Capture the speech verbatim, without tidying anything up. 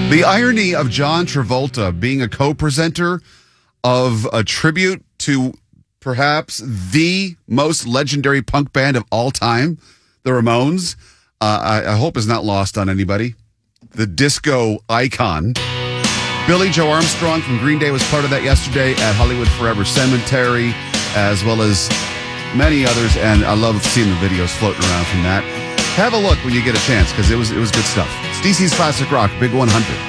The irony of John Travolta being a co-presenter of a tribute to perhaps the most legendary punk band of all time, the Ramones, uh, I, I hope is not lost on anybody. The disco icon. Billy Joe Armstrong from Green Day was part of that yesterday at Hollywood Forever Cemetery, as well as many others, and I love seeing the videos floating around from that. Have a look when you get a chance, because it was it was good stuff. It's D C's Classic Rock, Big one hundred.